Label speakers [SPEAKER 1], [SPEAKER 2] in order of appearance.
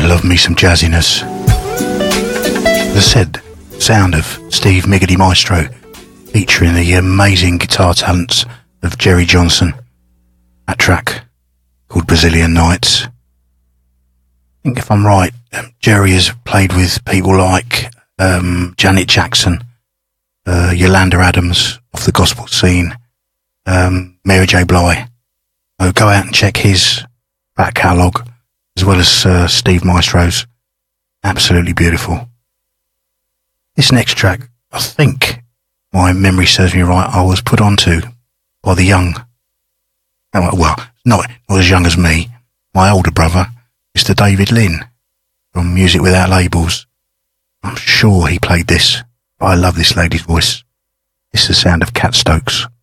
[SPEAKER 1] I love me some jazziness. As I said, sound of Steve Miggity Maestro, featuring the amazing guitar talents of Jerry Johnson. That track called Brazilian Nights. I think if I'm right, Jerry has played with people like Janet Jackson, Yolanda Adams off the gospel scene, Mary J. Blige. So go out and check his back catalogue, as well as Steve Maestro's. Absolutely beautiful. This next track, I think, my memory serves me right, I was put onto by the young, well, not as young as me, my older brother, Mr. David Lynn, from Music Without Labels. I'm sure he played this, but I love this lady's voice. It's the sound of Cat Stokes.